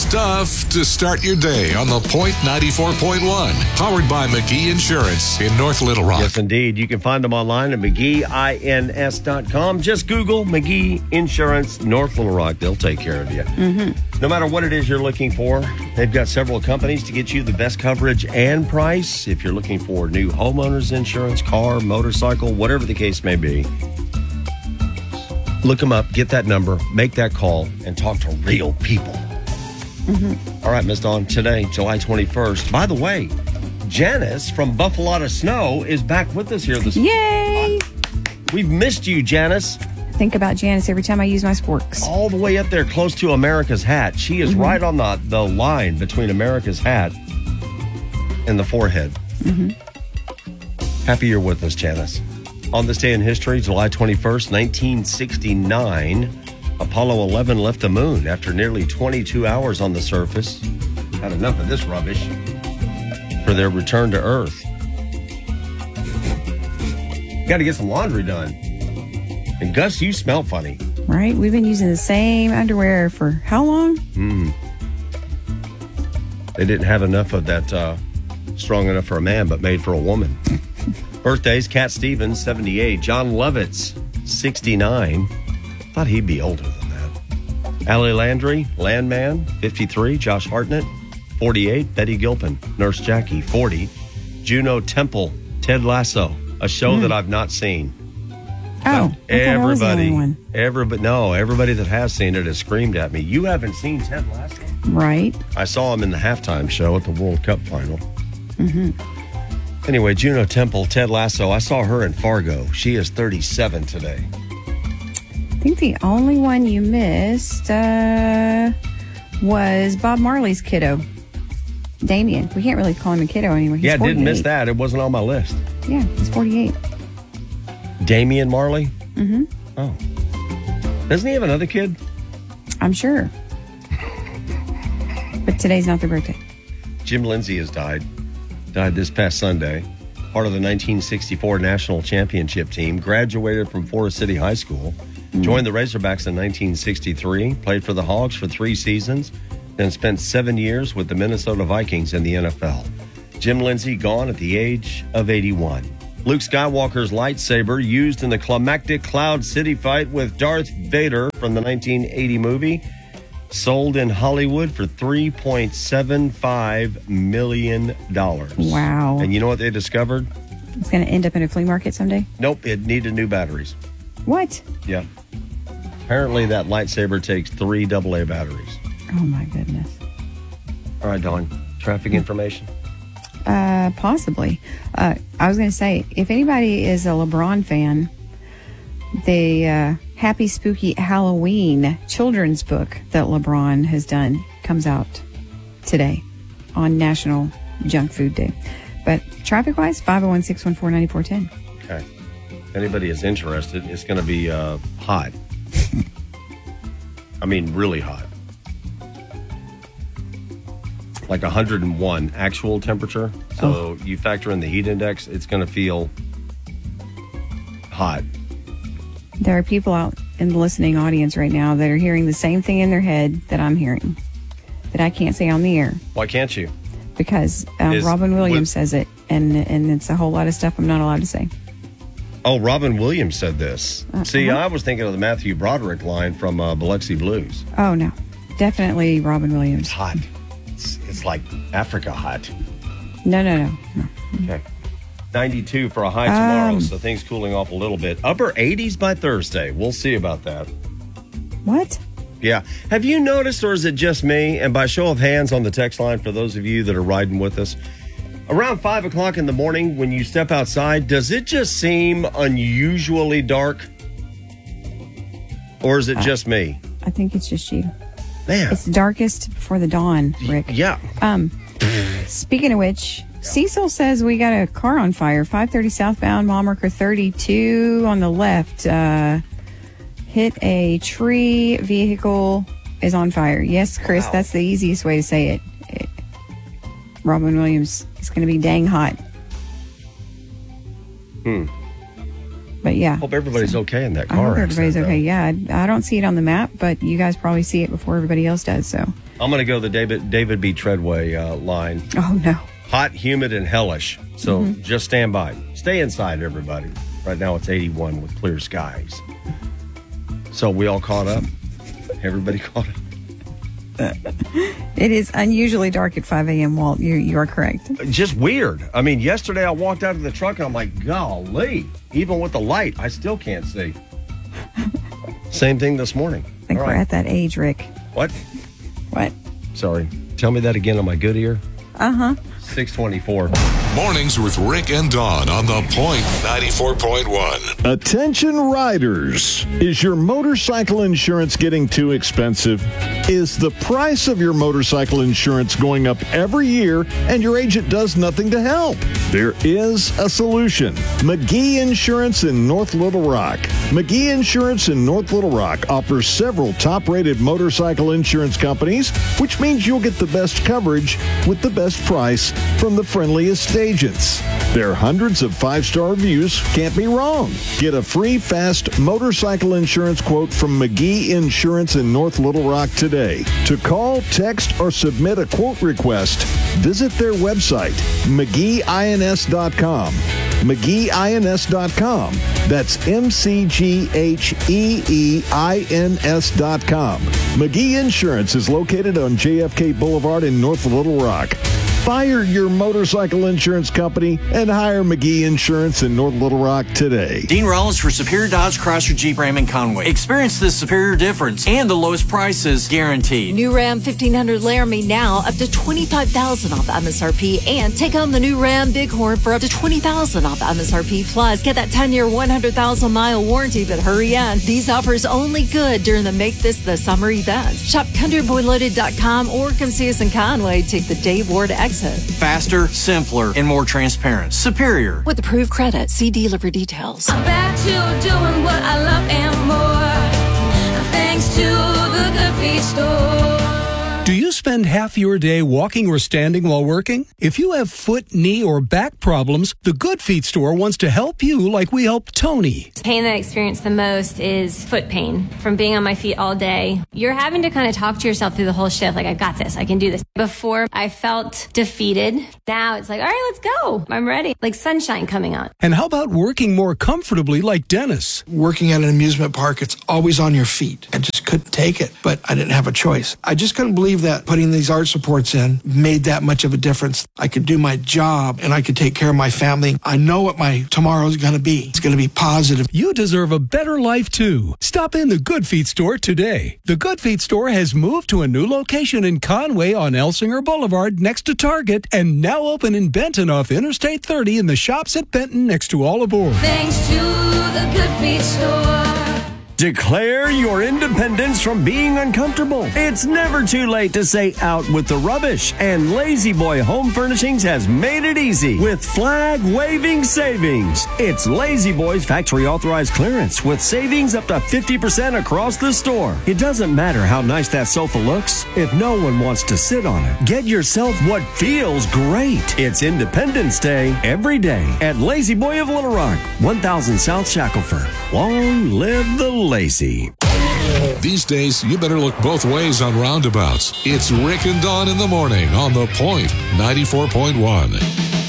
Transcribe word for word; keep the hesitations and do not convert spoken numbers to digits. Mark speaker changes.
Speaker 1: stuff to start your day on the Point ninety-four point one. Powered by McGee Insurance in North Little Rock.
Speaker 2: Yes, indeed. You can find them online at McGee Ins dot com. Just Google McGee Insurance North Little Rock. They'll take care of you. Mm-hmm. No matter what it is you're looking for, they've got several companies to get you the best coverage and price. If you're looking for new homeowners insurance, car, motorcycle, whatever the case may be, look them up, get that number, make that call, and talk to real people. Mm-hmm. All right, Miss Dawn, today, July twenty-first. By the way, Janice from Buffalo Snow is back with us here this morning.
Speaker 3: Yay!
Speaker 2: We've missed you, Janice.
Speaker 3: Think about Janice every time I use my sporks.
Speaker 2: All the way up there close to America's Hat. She is mm-hmm. right on the, the line between America's Hat and the forehead. Mm-hmm. Happy you're with us, Janice. On this day in history, July twenty-first, nineteen sixty-nine, Apollo eleven left the moon after nearly twenty-two hours on the surface. Had enough of this rubbish for their return to Earth. Got to get some laundry done. And Gus, you smell funny.
Speaker 3: Right? We've been using the same underwear for how long?
Speaker 2: Mm. They didn't have enough of that uh, strong enough for a man, but made for a woman. Birthdays, Cat Stevens, seventy-eight. John Lovitz, sixty-nine. Thought he'd be older than that. Allie Landry, Landman, fifty-three. Josh Hartnett, forty-eight. Betty Gilpin, Nurse Jackie, forty. Juno Temple, Ted Lasso, a show mm. that I've not seen.
Speaker 3: Oh,
Speaker 2: everybody,
Speaker 3: one.
Speaker 2: everybody, no, everybody that has seen it has screamed at me. You haven't seen Ted Lasso?
Speaker 3: Right.
Speaker 2: I saw him in the halftime show at the World Cup final.
Speaker 3: Mm-hmm.
Speaker 2: Anyway, Juno Temple, Ted Lasso. I saw her in Fargo. She is thirty-seven today.
Speaker 3: I think the only one you missed uh, was Bob Marley's kiddo, Damien. We can't really call him a kiddo anymore. He's
Speaker 2: yeah,
Speaker 3: forty-eight.
Speaker 2: Didn't miss that. It wasn't on my list.
Speaker 3: Yeah, he's forty-eight.
Speaker 2: Damian Marley?
Speaker 3: Mm-hmm.
Speaker 2: Oh. Doesn't he have another kid?
Speaker 3: I'm sure. But today's not their birthday.
Speaker 2: Jim Lindsay has died. Died this past Sunday. Part of the nineteen sixty-four National Championship team. Graduated from Forest City High School. Mm-hmm. Joined the Razorbacks in nineteen sixty-three. Played for the Hogs for three seasons. Then spent seven years with the Minnesota Vikings in the N F L. Jim Lindsay gone at the age of eighty-one. Luke Skywalker's lightsaber used in the climactic Cloud City fight with Darth Vader from the nineteen eighty movie. Sold in Hollywood for three point seven five million dollars.
Speaker 3: Wow.
Speaker 2: And you know what they discovered?
Speaker 3: It's going to end up in a flea market someday?
Speaker 2: Nope, it needed new batteries.
Speaker 3: What?
Speaker 2: Yeah. Apparently that lightsaber takes three double A batteries.
Speaker 3: Oh, my goodness.
Speaker 2: All right, Dawn. Traffic information?
Speaker 3: Uh, possibly. Uh, I was going to say, if anybody is a LeBron fan, the uh, Happy Spooky Halloween children's book that LeBron has done comes out today on National Junk Food Day. But traffic-wise, five oh one, six one four, nine four one oh.
Speaker 2: Okay. If anybody is interested, it's going to be uh, hot. I mean, really hot. Like one hundred one actual temperature. So oh. you factor in the heat index, it's going to feel hot.
Speaker 3: There are people out in the listening audience right now that are hearing the same thing in their head that I'm hearing, that I can't say on the air.
Speaker 2: Why can't you?
Speaker 3: Because uh,
Speaker 2: Is,
Speaker 3: Robin Williams
Speaker 2: with,
Speaker 3: says it, and and it's a whole lot of stuff I'm not allowed to say.
Speaker 2: Oh, Robin Williams said this. Uh-huh. See, I was thinking of the Matthew Broderick line from uh, Biloxi Blues.
Speaker 3: Oh, no. Definitely Robin Williams.
Speaker 2: It's hot. It's, it's like Africa hot.
Speaker 3: No, no, no. no.
Speaker 2: Okay. ninety-two for a high tomorrow,
Speaker 3: um,
Speaker 2: so things cooling off a little bit. Upper eighties by Thursday. We'll see about that.
Speaker 3: What?
Speaker 2: Yeah. Have you noticed, or is it just me? And by show of hands on the text line, for those of you that are riding with us, around five o'clock in the morning when you step outside, does it just seem unusually dark? Or is it uh, just me?
Speaker 3: I think it's just you.
Speaker 2: Man.
Speaker 3: It's darkest before the dawn, Rick.
Speaker 2: Yeah.
Speaker 3: Um. Speaking of which, yeah. Cecil says we got a car on fire. five thirty southbound, mile marker thirty-two on the left. Uh, hit a tree. Vehicle is on fire. Yes, Chris, wow. That's the easiest way to say it. it Robin Williams, it's going to be dang hot.
Speaker 2: Hmm.
Speaker 3: But yeah.
Speaker 2: Hope everybody's so, okay in that car.
Speaker 3: I hope everybody's
Speaker 2: accident,
Speaker 3: okay. Yeah, I, I don't see it on the map, but you guys probably see it before everybody else does. So
Speaker 2: I'm going to go the David David B. Treadway uh, line.
Speaker 3: Oh no.
Speaker 2: Hot, humid, and hellish. So
Speaker 3: Mm-hmm.
Speaker 2: just stand by. Stay inside, everybody. Right now it's eighty-one with clear skies. So we all caught up. Everybody caught up.
Speaker 3: It is unusually dark at five a.m., Walt. You, you are correct.
Speaker 2: Just weird. I mean, yesterday I walked out of the truck and I'm like, golly, even with the light, I still can't see. Same thing this morning.
Speaker 3: I think
Speaker 2: All
Speaker 3: we're
Speaker 2: right.
Speaker 3: at that age, Rick.
Speaker 2: What?
Speaker 3: What?
Speaker 2: Sorry. Tell me that again on my good ear.
Speaker 3: Uh-huh.
Speaker 2: six twenty-four.
Speaker 1: Mornings with Rick and Dawn on the Point ninety-four point one.
Speaker 4: Attention riders. Is your motorcycle insurance getting too expensive? Is the price of your motorcycle insurance going up every year and your agent does nothing to help? There is a solution. McGee Insurance in North Little Rock. McGee Insurance in North Little Rock offers several top-rated motorcycle insurance companies, which means you'll get the best coverage with the best price from the friendliest agents. Their hundreds of five-star reviews can't be wrong. Get a free, fast motorcycle insurance quote from McGee Insurance in North Little Rock today. To call, text, or submit a quote request, visit their website, McGee I N S dot com. McGee I N S dot com. That's M C G H E E I N S dot com. McGee Insurance is located on J F K Boulevard in North Little Rock. Fire your motorcycle insurance company and hire McGee Insurance in North Little Rock today.
Speaker 5: Dean Rollins for Superior Dodge Chrysler Jeep Ram in Conway. Experience the superior difference and the lowest prices guaranteed.
Speaker 6: New Ram fifteen hundred Laramie now up to twenty-five thousand dollars off M S R P, and take home the new Ram Bighorn for up to twenty thousand dollars off M S R P. Plus, get that ten-year, one hundred thousand mile warranty, but hurry in. These offers only good during the Make This the Summer event. Shop country boy loaded dot com or come see us in Conway. Take the Dave Ward exit.
Speaker 5: Faster, simpler, and more transparent. Superior.
Speaker 6: With approved credit, see dealer for details.
Speaker 7: I'm back to doing what I love and more, thanks to the Good Feet store.
Speaker 8: Do you spend half your day walking or standing while working? If you have foot, knee, or back problems, the Good Feet store wants to help you like we helped Tony.
Speaker 9: The pain that I experience the most is foot pain from being on my feet all day. You're having to kind of talk to yourself through the whole shift, like, I got this, I can do this. Before, I felt defeated. Now it's like, all right, let's go. I'm ready. Like sunshine coming on.
Speaker 8: And how about working more comfortably like Dennis?
Speaker 10: Working at an amusement park, it's always on your feet. I just couldn't take it, but I didn't have a choice. I just couldn't believe that putting these arch supports in made that much of a difference. I could do my job and I could take care of my family. I know what my tomorrow is going to be. It's going to be positive.
Speaker 8: You deserve a better life too. Stop in the Good Feet store today. The Good Feet store has moved to a new location in Conway on Elsinger Boulevard next to Target, and now open in Benton off Interstate thirty in the shops at Benton next to All Aboard.
Speaker 7: Thanks to the Good Feet store.
Speaker 11: Declare your independence from being uncomfortable. It's never too late to say out with the rubbish, and Lazy Boy Home Furnishings has made it easy with flag-waving savings. It's Lazy Boy's factory authorized clearance with savings up to fifty percent across the store. It doesn't matter how nice that sofa looks if no one wants to sit on it. Get yourself what feels great. It's Independence Day every day at Lazy Boy of Little Rock, one thousand South Shackelford. Long live the Lazy.
Speaker 1: These days, you better look both ways on roundabouts. It's Rick and Dawn in the morning on the Point ninety-four point one.